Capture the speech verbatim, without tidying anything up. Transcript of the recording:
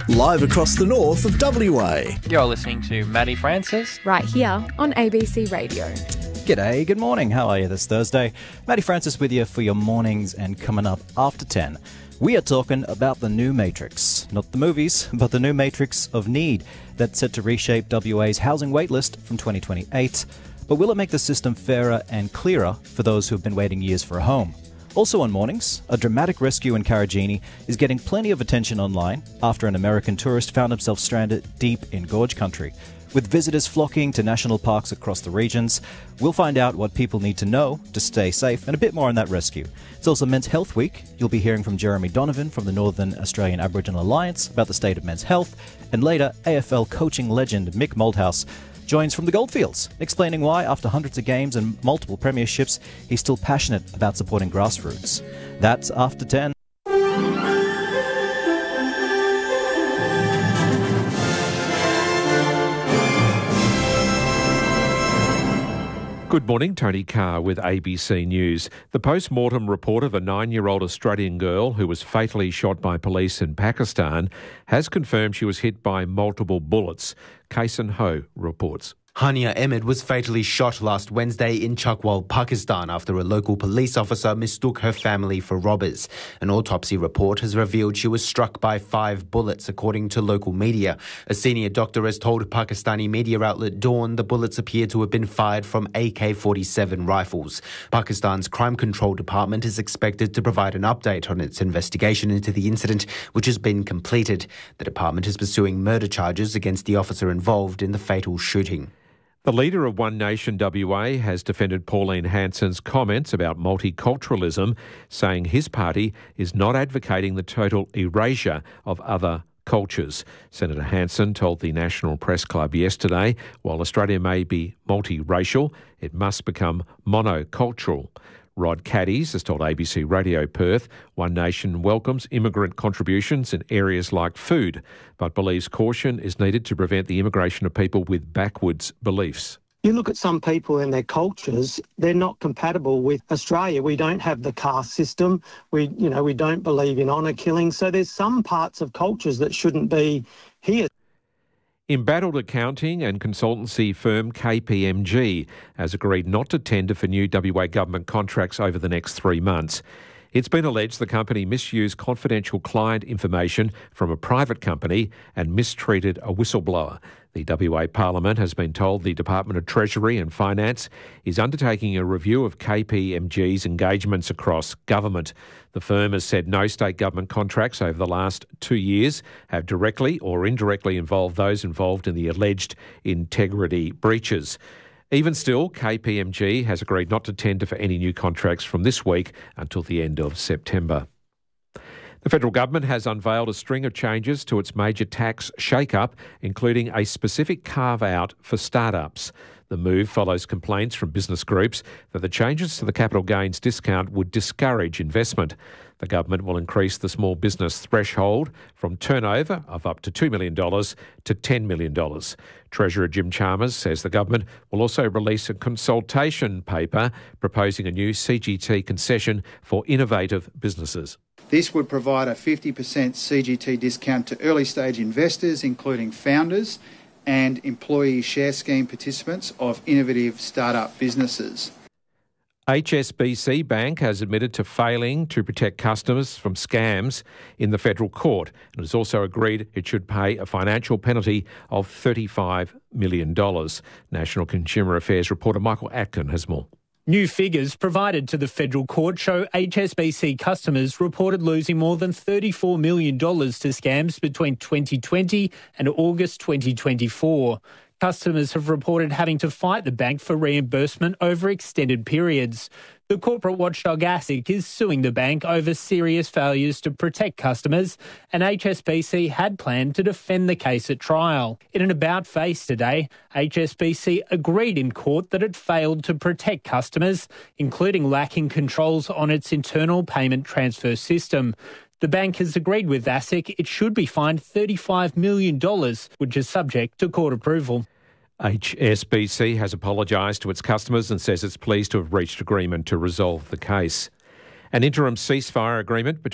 Live across the north of W A. You're listening to Maddie Francis. Right here on A B C Radio. G'day, good morning. How are you this Thursday? Maddie Francis with you for your mornings, and coming up after ten, we are talking about the new Matrix. Not the movies, but the new Matrix of Need that's set to reshape W A's housing waitlist from twenty twenty-eight. But will it make the system fairer and clearer for those who have been waiting years for a home? Also on mornings, a dramatic rescue in Karajini is getting plenty of attention online after an American tourist found himself stranded deep in Gorge country. With visitors flocking to national parks across the regions, we'll find out what people need to know to stay safe and a bit more on that rescue. It's also Men's Health Week. You'll be hearing from Jeremy Donovan from the Northern Australian Aboriginal Alliance about the state of men's health. And later, A F L coaching legend Mick Malthouse joins from the Goldfields, explaining why, after hundreds of games and multiple premierships, he's still passionate about supporting grassroots. That's after ten. Good morning, Tony Carr with A B C News. The post-mortem report of a nine-year-old Australian girl who was fatally shot by police in Pakistan has confirmed she was hit by multiple bullets. Kaisen Ho reports. Hania Ahmed was fatally shot last Wednesday in Chakwal, Pakistan, after a local police officer mistook her family for robbers. An autopsy report has revealed she was struck by five bullets, according to local media. A senior doctor has told Pakistani media outlet Dawn the bullets appear to have been fired from A K forty-seven rifles. Pakistan's Crime Control Department is expected to provide an update on its investigation into the incident, which has been completed. The department is pursuing murder charges against the officer involved in the fatal shooting. The leader of One Nation W A has defended Pauline Hanson's comments about multiculturalism, saying his party is not advocating the total erasure of other cultures. Senator Hanson told the National Press Club yesterday, while Australia may be multiracial, it must become monocultural. Rod Caddies has told A B C Radio Perth One Nation welcomes immigrant contributions in areas like food, but believes caution is needed to prevent the immigration of people with backwards beliefs. You look at some people and their cultures, they're not compatible with Australia. We don't have the caste system. We, you know, we don't believe in honour killing. So there's some parts of cultures that shouldn't be here. Embattled accounting and consultancy firm K P M G has agreed not to tender for new W A government contracts over the next three months. It's been alleged the company misused confidential client information from a private company and mistreated a whistleblower. The W A Parliament has been told the Department of Treasury and Finance is undertaking a review of K P M G's engagements across government. The firm has said no state government contracts over the last two years have directly or indirectly involved those involved in the alleged integrity breaches. Even still, K P M G has agreed not to tender for any new contracts from this week until the end of September. The federal government has unveiled a string of changes to its major tax shake-up, including a specific carve-out for startups. The move follows complaints from business groups that the changes to the capital gains discount would discourage investment. The government will increase the small business threshold from turnover of up to two million dollars to ten million dollars. Treasurer Jim Chalmers says the government will also release a consultation paper proposing a new C G T concession for innovative businesses. This would provide a fifty percent C G T discount to early-stage investors, including founders and employee share scheme participants of innovative startup businesses. H S B C Bank has admitted to failing to protect customers from scams in the federal court and has also agreed it should pay a financial penalty of thirty-five million dollars. National Consumer Affairs reporter Michael Atkin has more. New figures provided to the federal court show H S B C customers reported losing more than thirty-four million dollars to scams between twenty twenty and August twenty twenty-four. Customers have reported having to fight the bank for reimbursement over extended periods. The corporate watchdog ASIC is suing the bank over serious failures to protect customers, and H S B C had planned to defend the case at trial. In an about-face today, H S B C agreed in court that it failed to protect customers, including lacking controls on its internal payment transfer system. The bank has agreed with ASIC it should be fined thirty-five million dollars, which is subject to court approval. H S B C has apologised to its customers and says it's pleased to have reached agreement to resolve the case. An interim ceasefire agreement between